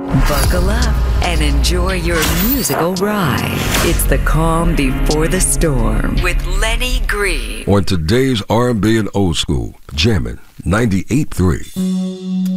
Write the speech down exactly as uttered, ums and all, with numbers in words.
Buckle up and enjoy your musical ride. It's the calm before the storm with Lenny Green. On today's R and B and Old School, jamming ninety-eight point three.